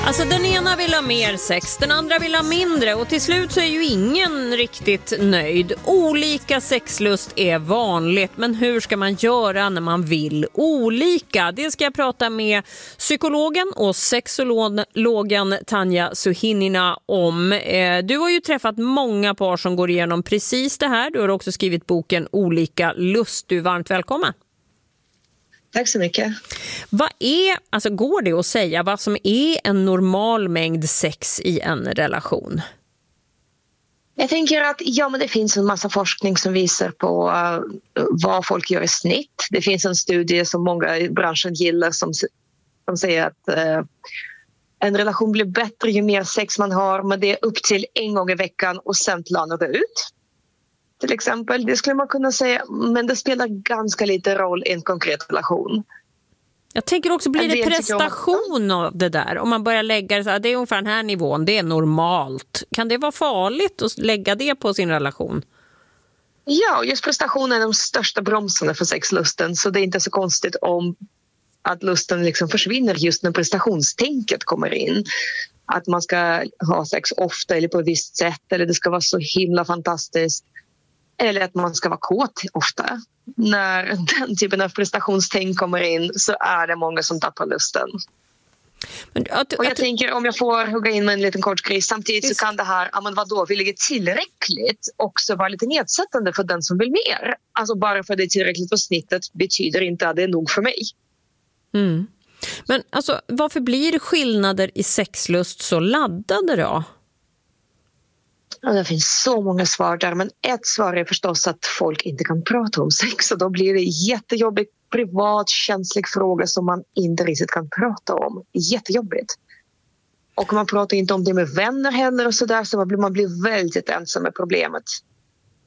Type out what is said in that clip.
Alltså den ena vill ha mer sex, den andra vill ha mindre och till slut så är ju ingen riktigt nöjd. Olika sexlust är vanligt, men hur ska man göra när man vill olika? Det ska jag prata med psykologen och sexologen Tanja Suhinina om. Du har ju träffat många par som går igenom precis det här. Du har också skrivit boken Olika lust. Du är varmt välkommen. Tack så mycket. Går det att säga vad som är en normal mängd sex i en relation? Jag tänker att det finns en massa forskning som visar på vad folk gör i snitt. Det finns en studie som många i branschen gillar som säger att en relation blir bättre ju mer sex man har, men det är upp till 1 gång i veckan och sen planar det ut. Till exempel, det skulle man kunna säga, men det spelar ganska lite roll i en konkret relation. Jag tänker också, blir det prestation av det där? Om man börjar lägga det så här, det är ungefär den här nivån, det är normalt. Kan det vara farligt att lägga det på sin relation? Ja, just prestation är de största bromsarna för sexlusten. Så det är inte så konstigt om att lusten liksom försvinner just när prestationstänket kommer in. Att man ska ha sex ofta eller på ett visst sätt, eller det ska vara så himla fantastiskt. Eller att man ska vara kåt ofta. När den typen av prestationstänk kommer in så är det många som tappar lusten. Och jag tänker, om jag får hugga in med en liten kort grej, samtidigt så kan det här, vadå, vi ligger tillräckligt också vara lite nedsättande för den som vill mer. Alltså bara för det är tillräckligt på snittet betyder inte att det är nog för mig. Mm. Men alltså, varför blir skillnader i sexlust så laddade då? Ja, det finns så många svar där, men ett svar är förstås att folk inte kan prata om sex och då blir det jättejobbig, privat, känslig fråga som man inte riktigt kan prata om. Jättejobbigt. Och man pratar inte om det med vänner heller och sådär, så man blir väldigt ensam med problemet.